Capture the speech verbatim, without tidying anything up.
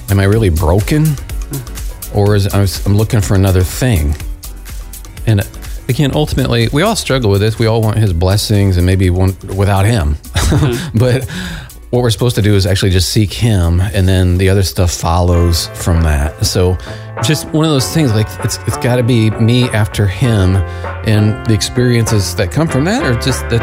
am I really broken? Or is I'm, I'm looking for another thing? And again, ultimately, we all struggle with this. We all want his blessings and maybe want without him. Mm-hmm. But what we're supposed to do is actually just seek him, and then the other stuff follows from that. So just one of those things, like it's it's got to be me after him, and the experiences that come from that are just that